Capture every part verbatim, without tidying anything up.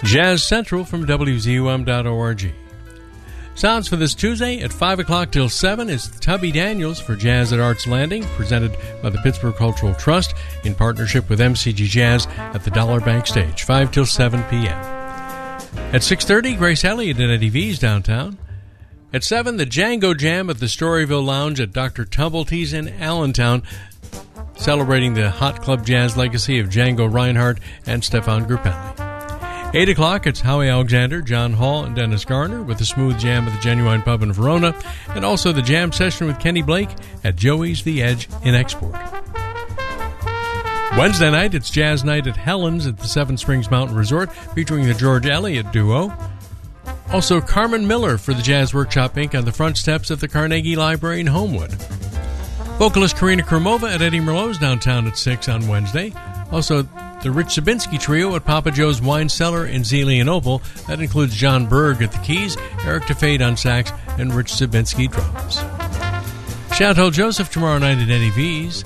Jazz Central from W Z U M dot org. Sounds for this Tuesday at five o'clock till seven is Tubby Daniels for Jazz at Arts Landing, presented by the Pittsburgh Cultural Trust in partnership with M C G Jazz at the Dollar Bank Stage, five till seven p.m. At six thirty, Grace Elliott at Eddie V's downtown. At seven, the Django Jam at the Storyville Lounge at Doctor Tumbletee's in Allentown, celebrating the Hot Club Jazz legacy of Django Reinhardt and Stefan Grappelli. eight o'clock, it's Howie Alexander, John Hall, and Dennis Garner with the Smooth Jam at the Genuine Pub in Verona, and also the jam session with Kenny Blake at Joey's The Edge in Export. Wednesday night, it's Jazz Night at Helen's at the Seven Springs Mountain Resort, featuring the George Elliott Duo. Also, Carmen Miller for the Jazz Workshop Incorporated on the front steps of the Carnegie Library in Homewood. Vocalist Karina Krumova at Eddie Merlot's downtown at six on Wednesday. Also, the Rich Zabinski Trio at Papa Joe's Wine Cellar in Zelienople. That includes John Berg at the keys, Eric DeFade on sax, and Rich Zabinski drums. Chantal Joseph tomorrow night at Eddie V's.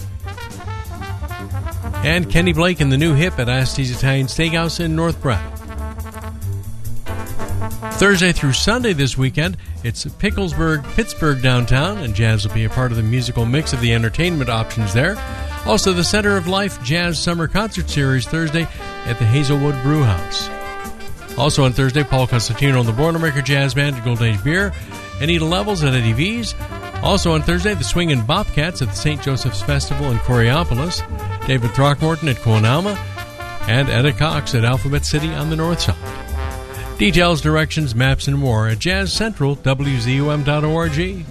And Kenny Blake and the New Hip at Asti's Italian Steakhouse in North Braddock. Thursday through Sunday this weekend, it's Picklesburg, Pittsburgh downtown, and jazz will be a part of the musical mix of the entertainment options there. Also, the Center of Life Jazz Summer Concert Series Thursday at the Hazelwood Brew House. Also on Thursday, Paul Constantino and the Boilermaker Jazz Band at Golden Age Beer, Anita Levels at Eddie V's. Also on Thursday, the Swingin' Bobcats at the Saint Joseph's Festival in Coriopolis, David Throckmorton at Quonalma, and Etta Cox at Alphabet City on the north side. Details, directions, maps, and more at Jazz Central, W Z U M dot org.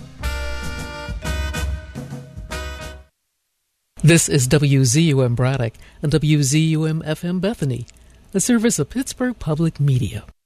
This is W Z U M Braddock and W Z U M F M Bethany, a service of Pittsburgh Public Media.